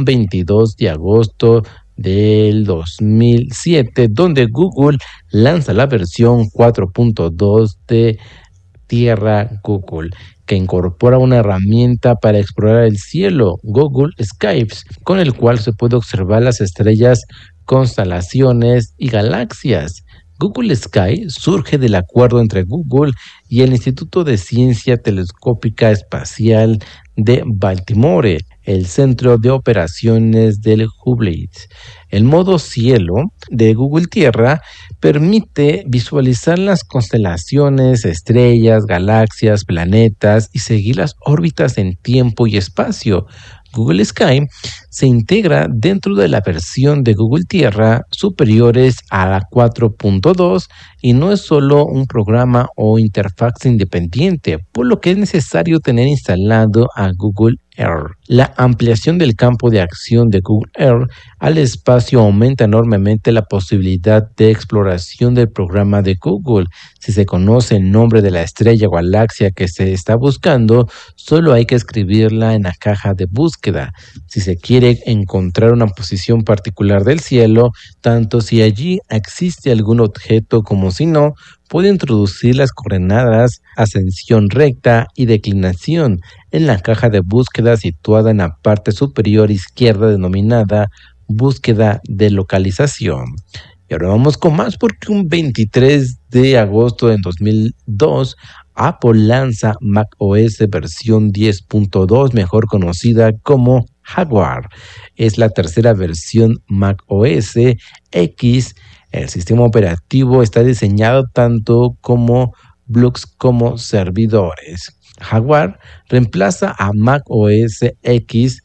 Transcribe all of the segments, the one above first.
22 de agosto del 2007, donde Google lanza la versión 4.2 de Tierra Google, que incorpora una herramienta para explorar el cielo, Google Skies, con el cual se puede observar las estrellas, constelaciones y galaxias. Google Sky surge del acuerdo entre Google y el Instituto de Ciencia Telescópica Espacial de Baltimore, el Centro de Operaciones del Hubble. El modo cielo de Google Tierra permite visualizar las constelaciones, estrellas, galaxias, planetas y seguir las órbitas en tiempo y espacio. Google Sky se integra dentro de la versión de Google Tierra superiores a la 4.2 y no es solo un programa o interfaz independiente, por lo que es necesario tener instalado a Google Earth. La ampliación del campo de acción de Google Earth al espacio aumenta enormemente la posibilidad de exploración del programa de Google. Si se conoce el nombre de la estrella o galaxia que se está buscando, solo hay que escribirla en la caja de búsqueda. Si se quiere encontrar una posición particular del cielo, tanto si allí existe algún objeto como si no, puede introducir las coordenadas ascensión recta y declinación en la caja de búsqueda situada en la parte superior izquierda denominada búsqueda de localización. Y ahora vamos con más porque un 23 de agosto de 2002 Apple lanza macOS versión 10.2, mejor conocida como Jaguar. Es la tercera versión macOS X. El sistema operativo está diseñado tanto como blogs como servidores. Jaguar reemplaza a macOS X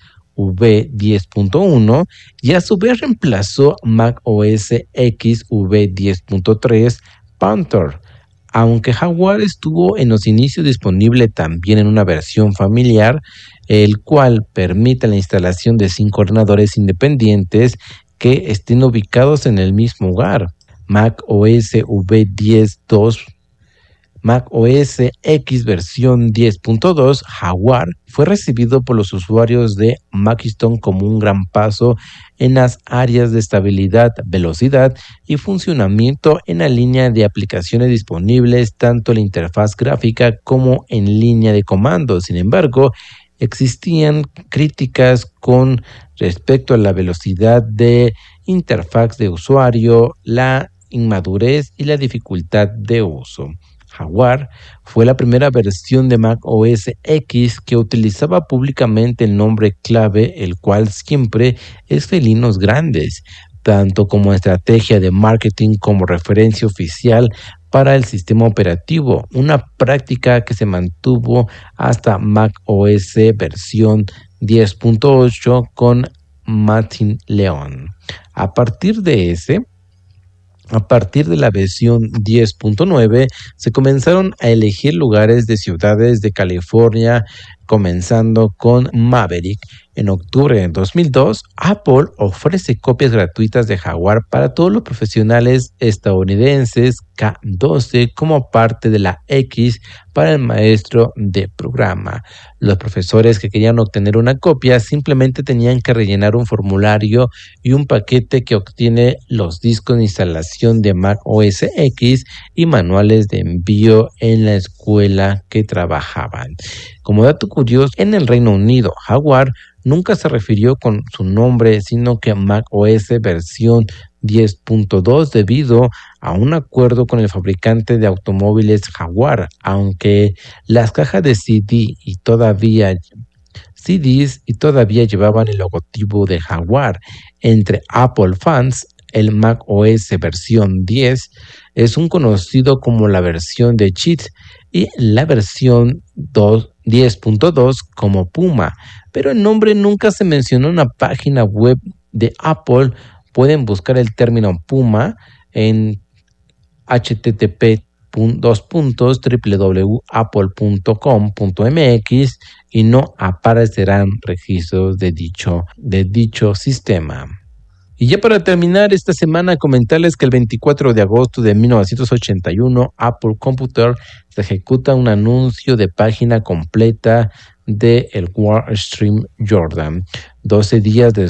v10.1 y a su vez reemplazó macOS X v10.3 Panther. Aunque Jaguar estuvo en los inicios disponible también en una versión familiar, el cual permite la instalación de 5 ordenadores independientes que estén ubicados en el mismo hogar. macOS v10.2, macOS X versión 10.2, Jaguar fue recibido por los usuarios de Macintosh como un gran paso en las áreas de estabilidad, velocidad y funcionamiento en la línea de aplicaciones disponibles, tanto en la interfaz gráfica como en línea de comandos. Sin embargo, existían críticas con respecto a la velocidad de interfaz de usuario, la inmadurez y la dificultad de uso. Jaguar fue la primera versión de macOS X que utilizaba públicamente el nombre clave, el cual siempre es felinos grandes, tanto como estrategia de marketing como referencia oficial para el sistema operativo, una práctica que se mantuvo hasta macOS versión 10.8 con Martin León. A partir de la versión 10.9 se comenzaron a elegir lugares de ciudades de California, comenzando con Maverick. En octubre de 2002, Apple ofrece copias gratuitas de Jaguar para todos los profesionales estadounidenses K12 como parte de la X para el maestro de programa. Los profesores que querían obtener una copia simplemente tenían que rellenar un formulario y un paquete que obtiene los discos de instalación de macOS X y manuales de envío en la escuela que trabajaban. Como dato curioso, en el Reino Unido, Jaguar nunca se refirió con su nombre, sino que macOS versión 10.2 debido a un acuerdo con el fabricante de automóviles Jaguar, aunque las cajas de CDs y todavía llevaban el logotipo de Jaguar. Entre Apple fans, el macOS versión 10 es conocido como la versión de Cheat y la versión 10.2 como Puma, pero el nombre nunca se mencionó en la página web de Apple. Pueden buscar el término Puma en http://www.apple.com.mx y no aparecerán registros de dicho sistema. Y ya para terminar esta semana, comentarles que el 24 de agosto de 1981, Apple Computer se ejecuta un anuncio de página completa de el Wall Street Journal. 12 días